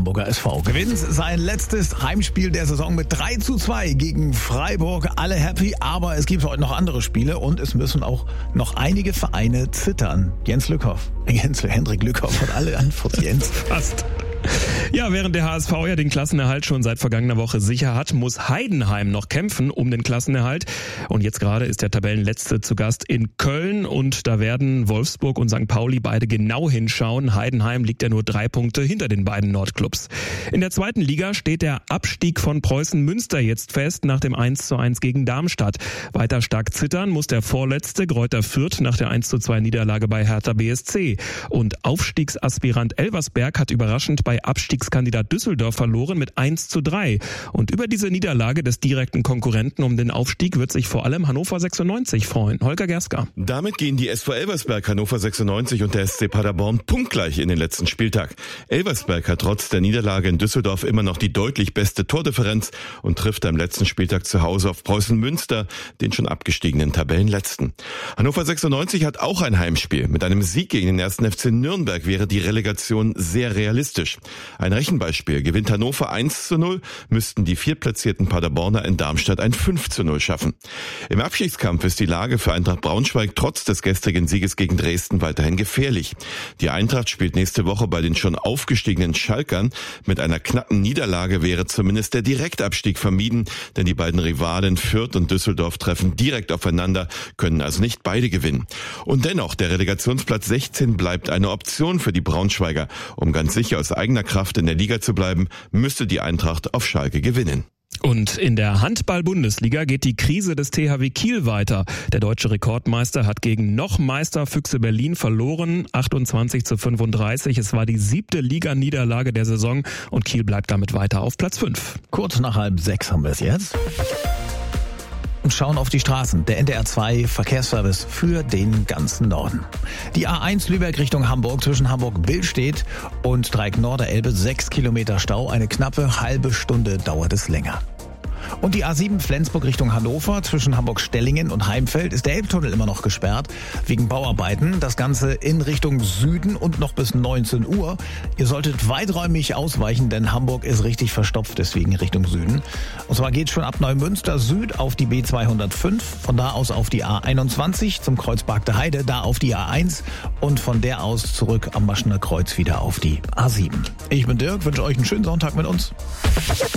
Hamburger SV gewinnt sein letztes Heimspiel der Saison mit 3:2 gegen Freiburg. Alle happy, aber es gibt heute noch andere Spiele und es müssen auch noch einige Vereine zittern. Hendrik Lückhoff hat alle Antwort, Jens. Fast. Ja, während der HSV ja den Klassenerhalt schon seit vergangener Woche sicher hat, muss Heidenheim noch kämpfen um den Klassenerhalt. Und jetzt gerade ist der Tabellenletzte zu Gast in Köln und da werden Wolfsburg und St. Pauli beide genau hinschauen. Heidenheim liegt ja nur 3 Punkte hinter den beiden Nordclubs. In der zweiten Liga steht der Abstieg von Preußen Münster jetzt fest nach dem 1:1 gegen Darmstadt. Weiter stark zittern muss der Vorletzte Greuther Fürth nach der 1:2 Niederlage bei Hertha BSC. Und Aufstiegsaspirant Elversberg hat überraschend bei Abstiegskandidat Düsseldorf verloren mit 1:3. Und über diese Niederlage des direkten Konkurrenten um den Aufstieg wird sich vor allem Hannover 96 freuen. Holger Gerska. Damit gehen die SV Elversberg, Hannover 96 und der SC Paderborn punktgleich in den letzten Spieltag. Elversberg hat trotz der Niederlage in Düsseldorf immer noch die deutlich beste Tordifferenz und trifft am letzten Spieltag zu Hause auf Preußen Münster, den schon abgestiegenen Tabellenletzten. Hannover 96 hat auch ein Heimspiel. Mit einem Sieg gegen den 1. FC Nürnberg wäre die Relegation sehr realistisch. Ein Rechenbeispiel: gewinnt Hannover 1:0, müssten die viertplatzierten Paderborner in Darmstadt ein 5:0 schaffen. Im Abstiegskampf ist die Lage für Eintracht Braunschweig trotz des gestrigen Sieges gegen Dresden weiterhin gefährlich. Die Eintracht spielt nächste Woche bei den schon aufgestiegenen Schalkern. Mit einer knappen Niederlage wäre zumindest der Direktabstieg vermieden, denn die beiden Rivalen Fürth und Düsseldorf treffen direkt aufeinander, können also nicht beide gewinnen. Und dennoch, der Relegationsplatz 16 bleibt eine Option für die Braunschweiger. Um ganz sicher aus eigener Kraft in der Liga zu bleiben, müsste die Eintracht auf Schalke gewinnen. Und in der Handball-Bundesliga geht die Krise des THW Kiel weiter. Der deutsche Rekordmeister hat gegen noch Meister Füchse Berlin verloren, 28:35. Es war die 7. Liganiederlage der Saison und Kiel bleibt damit weiter auf Platz 5. Kurz nach 5:30 haben wir es jetzt. Und schauen auf die Straßen. Der NDR 2 Verkehrsservice für den ganzen Norden. Die A1 Lübeck Richtung Hamburg zwischen Hamburg-Billstedt und Dreieck-Norderelbe 6 Kilometer Stau. Eine knappe halbe Stunde dauert es länger. Und die A7 Flensburg Richtung Hannover zwischen Hamburg-Stellingen und Heimfeld ist der Elbtunnel immer noch gesperrt wegen Bauarbeiten. Das Ganze in Richtung Süden und noch bis 19 Uhr. Ihr solltet weiträumig ausweichen, denn Hamburg ist richtig verstopft, deswegen Richtung Süden. Und zwar geht schon ab Neumünster Süd auf die B205, von da aus auf die A21 zum Kreuz Bargte Heide, da auf die A1 und von der aus zurück am Maschener Kreuz wieder auf die A7. Ich bin Dirk, wünsche euch einen schönen Sonntag mit uns.